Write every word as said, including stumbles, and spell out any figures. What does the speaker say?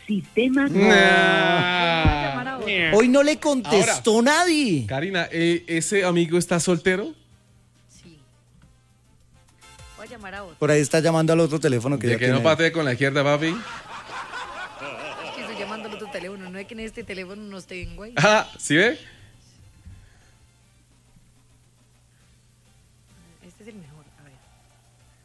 Sistema. Nah. Hoy no le contestó Ahora, nadie. Karina, ¿eh, ¿ese amigo está soltero? Sí. Voy a llamar a otro. Por ahí está llamando al otro teléfono que De ya que tiene no ahí. patee con la izquierda, papi. Es que estoy llamando al otro teléfono. No es que en este teléfono no tengo ahí. Ah, ¿sí ve? Este es el mejor.